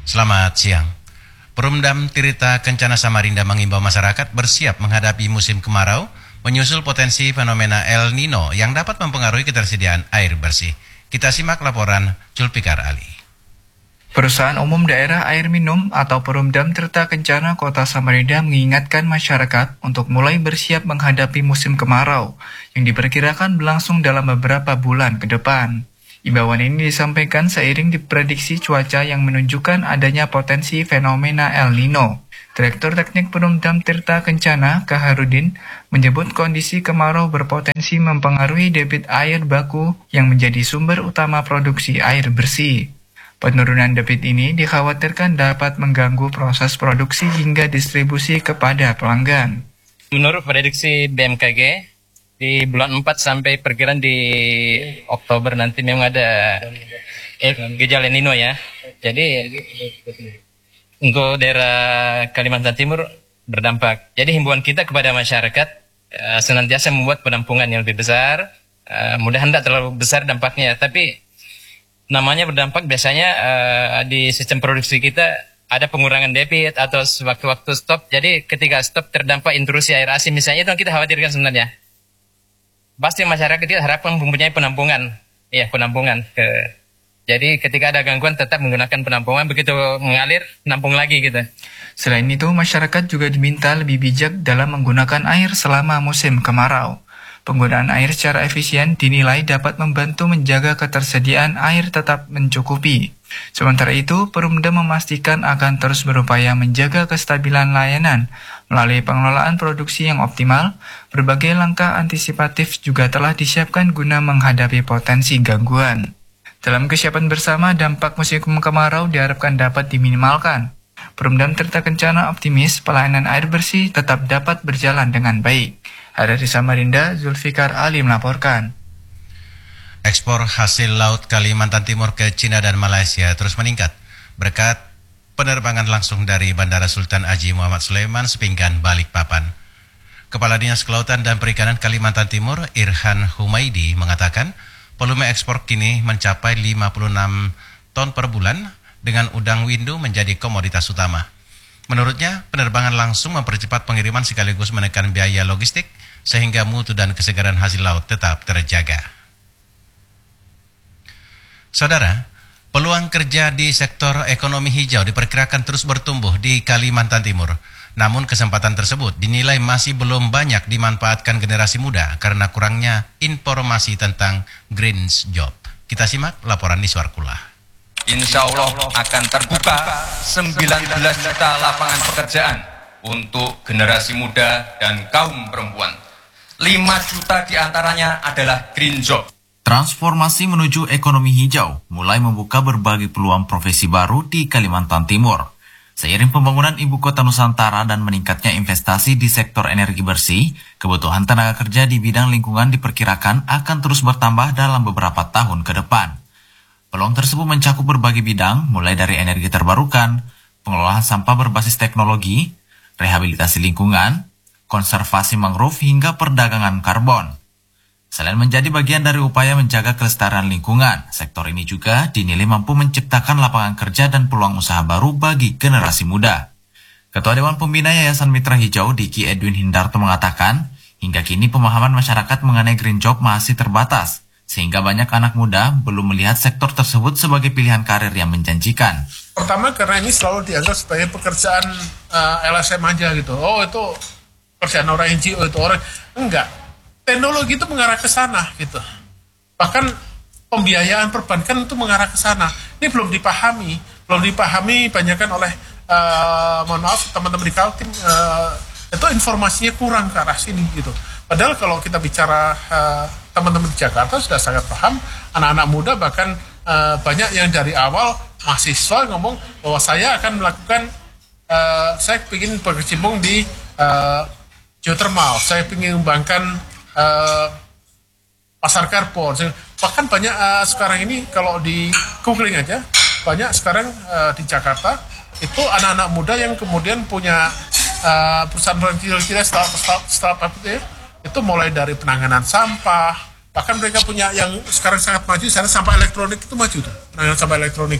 Selamat siang. Perumdam Tirta Kencana Samarinda mengimbau masyarakat bersiap menghadapi musim kemarau, menyusul potensi fenomena El Nino yang dapat mempengaruhi ketersediaan air bersih. Kita simak laporan Zulfikar Ali. Perusahaan Umum Daerah Air Minum atau Perumdam Tirta Kencana Kota Samarinda mengingatkan masyarakat untuk mulai bersiap menghadapi musim kemarau yang diperkirakan berlangsung dalam beberapa bulan ke depan. Imbauan ini disampaikan seiring diprediksi cuaca yang menunjukkan adanya potensi fenomena El Nino. Direktur Teknik Perumdam Tirta Kencana, Kaharudin, menyebut kondisi kemarau berpotensi mempengaruhi debit air baku yang menjadi sumber utama produksi air bersih. Penurunan debit ini dikhawatirkan dapat mengganggu proses produksi hingga distribusi kepada pelanggan. Menurut prediksi BMKG, di bulan 4 sampai perkiraan di Oktober nanti memang ada gejala El Nino ya. Jadi untuk daerah Kalimantan Timur berdampak. Jadi himbauan kita kepada masyarakat senantiasa membuat penampungan yang lebih besar. Mudah-mudahan tidak terlalu besar dampaknya, tapi namanya berdampak biasanya di sistem produksi kita ada pengurangan debit atau sewaktu-waktu stop. Jadi ketika stop terdampak intrusi air asin misalnya, itu yang kita khawatirkan sebenarnya. Pasti masyarakat kita harapkan mempunyai penampungan. Ya, penampungan. Jadi ketika ada gangguan tetap menggunakan penampungan, begitu mengalir, nampung lagi gitu. Selain itu, masyarakat juga diminta lebih bijak dalam menggunakan air selama musim kemarau. Penggunaan air secara efisien dinilai dapat membantu menjaga ketersediaan air tetap mencukupi. Sementara itu, Perumda memastikan akan terus berupaya menjaga kestabilan layanan melalui pengelolaan produksi yang optimal. Berbagai langkah antisipatif juga telah disiapkan guna menghadapi potensi gangguan. Dalam kesiapan bersama, dampak musim kemarau diharapkan dapat diminimalkan. Perumdam Tirta Kencana optimis pelayanan air bersih tetap dapat berjalan dengan baik. Dari Samarinda, Zulfikar Ali melaporkan. Ekspor hasil laut Kalimantan Timur ke Cina dan Malaysia terus meningkat berkat penerbangan langsung dari Bandara Sultan Haji Muhammad Sulaiman Sepinggan, Balikpapan. Kepala Dinas Kelautan dan Perikanan Kalimantan Timur, Irhan Humaidi, mengatakan volume ekspor kini mencapai 56 ton per bulan dengan udang windu menjadi komoditas utama. Menurutnya, penerbangan langsung mempercepat pengiriman sekaligus menekan biaya logistik sehingga mutu dan kesegaran hasil laut tetap terjaga. Saudara, peluang kerja di sektor ekonomi hijau diperkirakan terus bertumbuh di Kalimantan Timur. Namun kesempatan tersebut dinilai masih belum banyak dimanfaatkan generasi muda karena kurangnya informasi tentang green job. Kita simak laporan Niswar Kula. Insya Allah akan terbuka 19 juta lapangan pekerjaan untuk generasi muda dan kaum perempuan. 5 juta diantaranya adalah green job. Transformasi menuju ekonomi hijau mulai membuka berbagai peluang profesi baru di Kalimantan Timur. Seiring pembangunan ibu kota Nusantara dan meningkatnya investasi di sektor energi bersih, kebutuhan tenaga kerja di bidang lingkungan diperkirakan akan terus bertambah dalam beberapa tahun ke depan. Peluang tersebut mencakup berbagai bidang, mulai dari energi terbarukan, pengelolaan sampah berbasis teknologi, rehabilitasi lingkungan, konservasi mangrove hingga perdagangan karbon. Selain menjadi bagian dari upaya menjaga kelestarian lingkungan, sektor ini juga dinilai mampu menciptakan lapangan kerja dan peluang usaha baru bagi generasi muda. Ketua Dewan Pembina Yayasan Mitra Hijau Diki Edwin Hindarto mengatakan, hingga kini pemahaman masyarakat mengenai green job masih terbatas, sehingga banyak anak muda belum melihat sektor tersebut sebagai pilihan karir yang menjanjikan. Pertama karena ini selalu dianggap sebagai pekerjaan LSM aja gitu. Oh itu pekerjaan orang NGO, itu orang. Enggak. Teknologi itu mengarah ke sana gitu. Bahkan pembiayaan perbankan itu mengarah ke sana. Ini belum dipahami banyakkan oleh mohon maaf teman-teman di Kaltim, itu informasinya kurang ke arah sini gitu. Padahal kalau kita bicara teman-teman di Jakarta sudah sangat paham, anak-anak muda bahkan banyak yang dari awal mahasiswa ngomong bahwa saya akan melakukan, saya ingin berkecimpung di geothermal, saya ingin mengembangkan pasar karbon. Bahkan banyak sekarang ini kalau di googling aja, banyak sekarang di Jakarta itu anak-anak muda yang kemudian punya perusahaan kecil-kecil startup itu ya, itu mulai dari penanganan sampah, bahkan mereka punya yang sekarang sangat maju, sana sampah elektronik itu maju tuh, penanganan sampah elektronik tuh.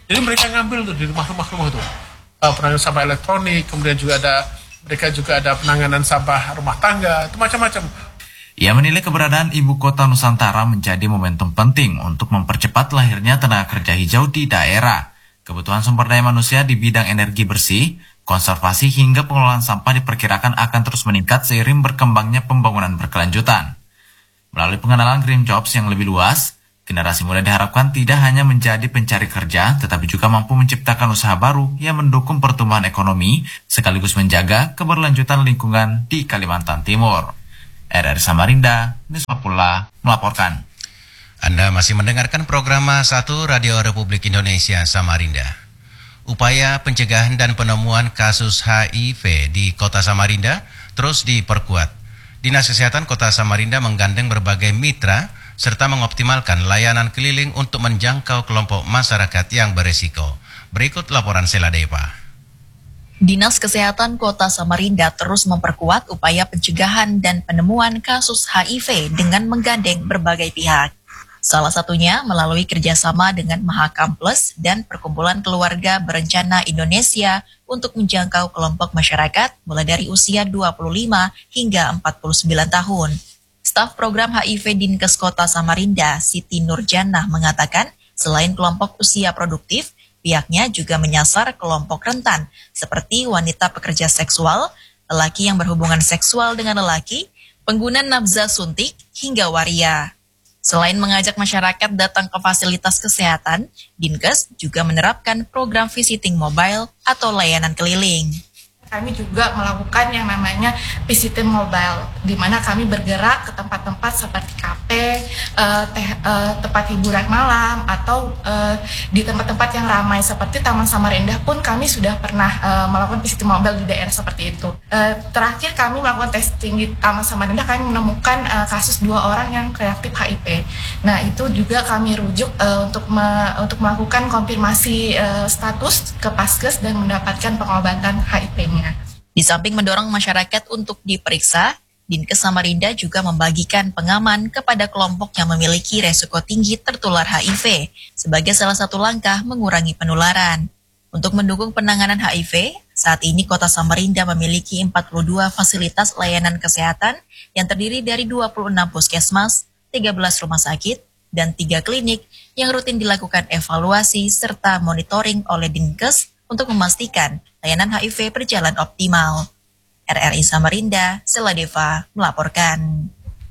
Jadi mereka ngambil tuh di rumah-rumah itu penanganan sampah elektronik, kemudian juga mereka juga ada penanganan sampah rumah tangga, itu macam-macam. Ia menilai keberadaan Ibu Kota Nusantara menjadi momentum penting untuk mempercepat lahirnya tenaga kerja hijau di daerah. Kebutuhan sumber daya manusia di bidang energi bersih, konservasi hingga pengelolaan sampah diperkirakan akan terus meningkat seiring berkembangnya pembangunan berkelanjutan. Melalui pengenalan Green Jobs yang lebih luas, generasi muda diharapkan tidak hanya menjadi pencari kerja, tetapi juga mampu menciptakan usaha baru yang mendukung pertumbuhan ekonomi, sekaligus menjaga keberlanjutan lingkungan di Kalimantan Timur. RRI Samarinda, Nisma Pula melaporkan. Anda masih mendengarkan program 1 Radio Republik Indonesia Samarinda. Upaya pencegahan dan penemuan kasus HIV di Kota Samarinda terus diperkuat. Dinas Kesehatan Kota Samarinda menggandeng berbagai mitra serta mengoptimalkan layanan keliling untuk menjangkau kelompok masyarakat yang berisiko. Berikut laporan Sela Deva. Dinas Kesehatan Kota Samarinda terus memperkuat upaya pencegahan dan penemuan kasus HIV dengan menggandeng berbagai pihak. Salah satunya melalui kerjasama dengan Mahakam Plus dan Perkumpulan Keluarga Berencana Indonesia untuk menjangkau kelompok masyarakat mulai dari usia 25 hingga 49 tahun. Staf program HIV Dinkes Kota Samarinda, Siti Nurjanah mengatakan, selain kelompok usia produktif, pihaknya juga menyasar kelompok rentan, seperti wanita pekerja seksual, lelaki yang berhubungan seksual dengan lelaki, pengguna nafza suntik, hingga waria. Selain mengajak masyarakat datang ke fasilitas kesehatan, Dinkes juga menerapkan program visiting mobile atau layanan keliling. Kami juga melakukan yang namanya visiting mobile, di mana kami bergerak ke tempat-tempat seperti kafe, tempat hiburan malam, atau di tempat-tempat yang ramai seperti Taman Samarinda pun kami sudah pernah melakukan visiting mobile di daerah seperti itu. Terakhir kami melakukan testing di Taman Samarinda, kami menemukan kasus 2 orang yang reaktif HIV. Nah, itu juga kami rujuk untuk melakukan konfirmasi status ke Paskes dan mendapatkan pengobatan HIV-nya. Di samping mendorong masyarakat untuk diperiksa, Dinkes Samarinda juga membagikan pengaman kepada kelompok yang memiliki resiko tinggi tertular HIV sebagai salah satu langkah mengurangi penularan. Untuk mendukung penanganan HIV, saat ini Kota Samarinda memiliki 42 fasilitas layanan kesehatan yang terdiri dari 26 puskesmas, 13 rumah sakit, dan 3 klinik yang rutin dilakukan evaluasi serta monitoring oleh Dinkes untuk memastikan layanan HIV berjalan optimal. RRI Samarinda, Sela Deva melaporkan.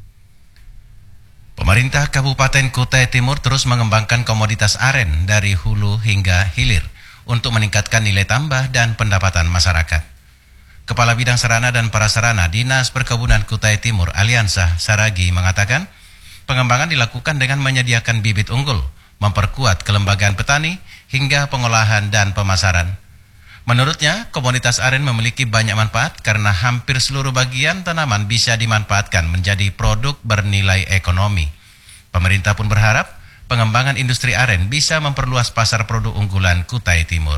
Pemerintah Kabupaten Kutai Timur terus mengembangkan komoditas aren dari hulu hingga hilir untuk meningkatkan nilai tambah dan pendapatan masyarakat. Kepala Bidang Sarana dan Prasarana Dinas Perkebunan Kutai Timur Aliansa Saragi mengatakan, pengembangan dilakukan dengan menyediakan bibit unggul, memperkuat kelembagaan petani, hingga pengolahan dan pemasaran. Menurutnya, komoditas aren memiliki banyak manfaat karena hampir seluruh bagian tanaman bisa dimanfaatkan menjadi produk bernilai ekonomi. Pemerintah pun berharap pengembangan industri aren bisa memperluas pasar produk unggulan Kutai Timur.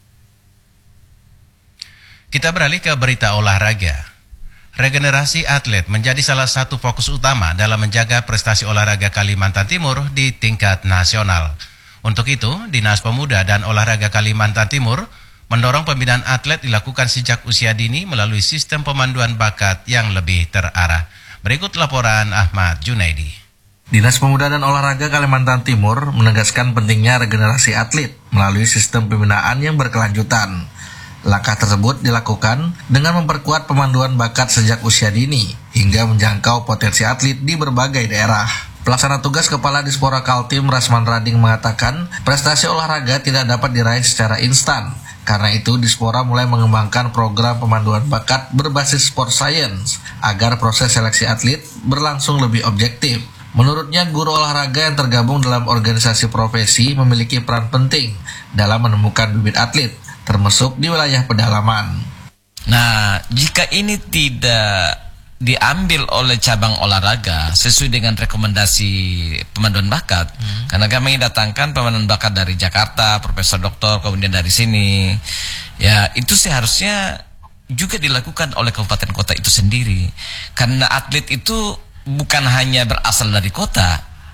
Kita beralih ke berita olahraga. Regenerasi atlet menjadi salah satu fokus utama dalam menjaga prestasi olahraga Kalimantan Timur di tingkat nasional. Untuk itu, Dinas Pemuda dan Olahraga Kalimantan Timur mendorong pembinaan atlet dilakukan sejak usia dini melalui sistem pemanduan bakat yang lebih terarah. Berikut laporan Ahmad Junaidi. Dinas Pemuda dan Olahraga Kalimantan Timur menegaskan pentingnya regenerasi atlet melalui sistem pembinaan yang berkelanjutan. Langkah tersebut dilakukan dengan memperkuat pemanduan bakat sejak usia dini hingga menjangkau potensi atlet di berbagai daerah. Pelaksana tugas Kepala Dispora Kaltim Rasman Rading mengatakan prestasi olahraga tidak dapat diraih secara instan. Karena itu Dispora mulai mengembangkan program pemanduan bakat berbasis sport science agar proses seleksi atlet berlangsung lebih objektif. Menurutnya, guru olahraga yang tergabung dalam organisasi profesi memiliki peran penting dalam menemukan bibit atlet, termasuk di wilayah pedalaman. Nah, jika ini tidak diambil oleh cabang olahraga sesuai dengan rekomendasi pemanduan bakat, karena kami datangkan pemanduan bakat dari Jakarta, Profesor Doktor, kemudian dari sini, ya itu seharusnya juga dilakukan oleh kabupaten kota itu sendiri, karena atlet itu bukan hanya berasal dari kota,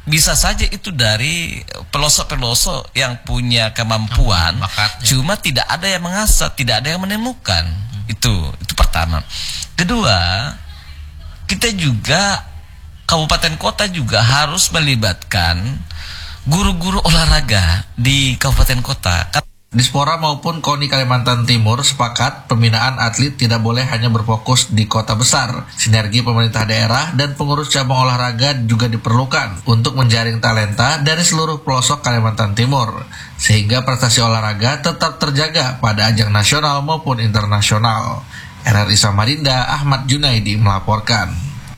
bisa saja itu dari pelosok-pelosok yang punya kemampuan, cuma tidak ada yang mengasah, tidak ada yang menemukan. Itu pertama. Kedua, kita juga kabupaten kota juga harus melibatkan guru-guru olahraga di kabupaten kota. Dispora maupun KONI Kalimantan Timur sepakat pembinaan atlet tidak boleh hanya berfokus di kota besar. Sinergi pemerintah daerah dan pengurus cabang olahraga juga diperlukan untuk menjaring talenta dari seluruh pelosok Kalimantan Timur, sehingga prestasi olahraga tetap terjaga pada ajang nasional maupun internasional. RRI Samarinda, Ahmad Junaidi melaporkan.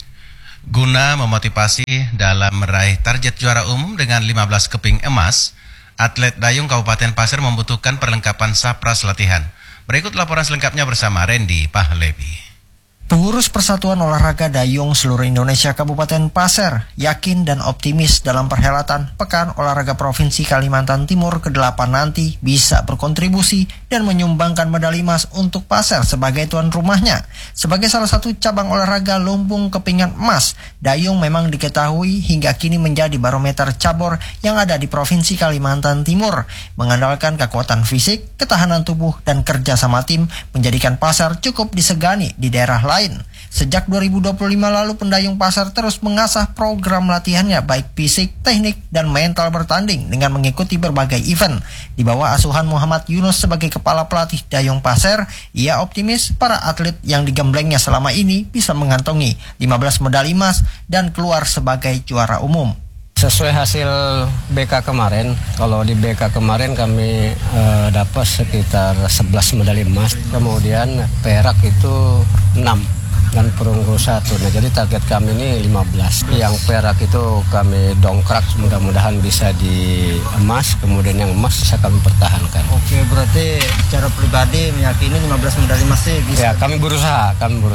Guna memotivasi dalam meraih target juara umum dengan 15 keping emas, atlet dayung Kabupaten Pasir membutuhkan perlengkapan sapras latihan. Berikut laporan selengkapnya bersama Randy Pahlevi. Pengurus Persatuan Olahraga Dayung seluruh Indonesia Kabupaten Pasir yakin dan optimis dalam perhelatan Pekan Olahraga Provinsi Kalimantan Timur ke-8 nanti bisa berkontribusi dan menyumbangkan medali emas untuk Pasir sebagai tuan rumahnya. Sebagai salah satu cabang olahraga lumpung kepingan emas, dayung memang diketahui hingga kini menjadi barometer cabur yang ada di Provinsi Kalimantan Timur. Mengandalkan kekuatan fisik, ketahanan tubuh, dan kerja sama tim menjadikan Pasir cukup disegani di daerah lain. Sejak 2025 lalu pendayung Pasir terus mengasah program latihannya baik fisik, teknik, dan mental bertanding dengan mengikuti berbagai event. Di bawah asuhan Muhammad Yunus sebagai kepala pelatih dayung Pasir, ia optimis para atlet yang digemblengnya selama ini bisa mengantongi 15 medali emas dan keluar sebagai juara umum. Sesuai hasil BK kemarin, kalau di BK kemarin kami dapat sekitar 11 medali emas, kemudian perak itu 6 dan perunggu 1. Nah, jadi target kami ini 15. Yang perak itu kami dongkrak, mudah-mudahan bisa di emas, kemudian yang emas bisa kami pertahankan. Oke, berarti secara pribadi meyakini 15 medali emas sih bisa. Ya, kami berusaha,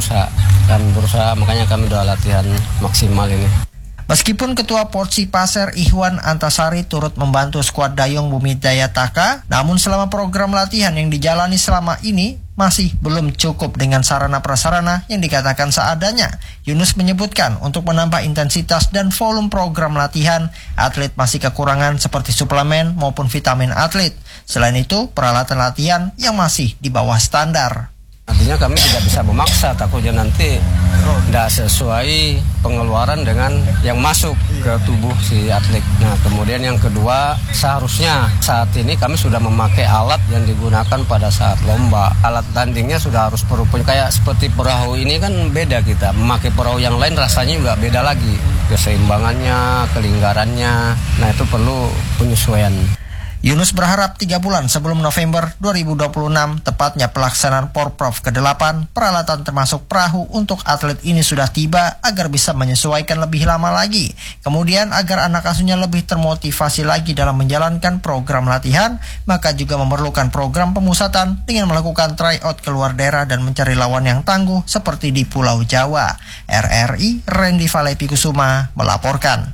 makanya kami udah latihan maksimal ini. Meskipun Ketua Porsi Pasir Ihwan Antasari turut membantu skuad dayung Bumi Daya Taka, namun selama program latihan yang dijalani selama ini masih belum cukup dengan sarana prasarana yang dikatakan seadanya. Yunus menyebutkan untuk menambah intensitas dan volume program latihan, atlet masih kekurangan seperti suplemen maupun vitamin atlet. Selain itu, peralatan latihan yang masih di bawah standar. Artinya kami tidak bisa memaksa, takutnya nanti tidak sesuai pengeluaran dengan yang masuk ke tubuh si atlet. Nah, kemudian yang kedua, seharusnya saat ini kami sudah memakai alat yang digunakan pada saat lomba. Alat tandingnya sudah harus kayak seperti perahu ini kan beda kita. Memakai perahu yang lain rasanya juga beda lagi. Keseimbangannya, kelingkarannya, nah itu perlu penyesuaian. Yunus berharap 3 bulan sebelum November 2026, tepatnya pelaksanaan Porprov ke-8, peralatan termasuk perahu untuk atlet ini sudah tiba agar bisa menyesuaikan lebih lama lagi. Kemudian agar anak asuhnya lebih termotivasi lagi dalam menjalankan program latihan, maka juga memerlukan program pemusatan dengan melakukan tryout keluar daerah dan mencari lawan yang tangguh seperti di Pulau Jawa. RRI Randy Pahlevi Kusuma melaporkan.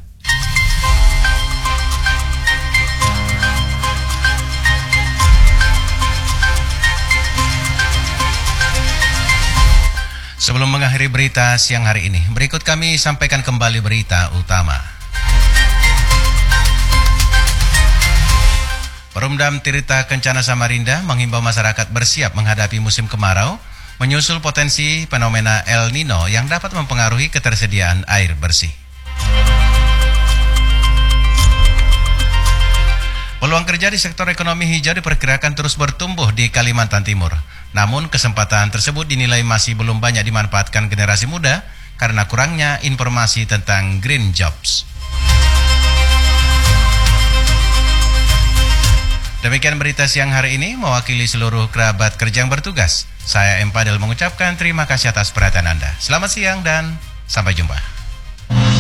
Sebelum mengakhiri berita siang hari ini, berikut kami sampaikan kembali berita utama. Perumdam Tirta Kencana Samarinda menghimbau masyarakat bersiap menghadapi musim kemarau, menyusul potensi fenomena El Nino yang dapat mempengaruhi ketersediaan air bersih. Peluang kerja di sektor ekonomi hijau diperkirakan terus bertumbuh di Kalimantan Timur. Namun kesempatan tersebut dinilai masih belum banyak dimanfaatkan generasi muda karena kurangnya informasi tentang green jobs. Demikian berita siang hari ini, mewakili seluruh kerabat kerja yang bertugas. Saya M. Padel mengucapkan terima kasih atas perhatian Anda. Selamat siang dan sampai jumpa.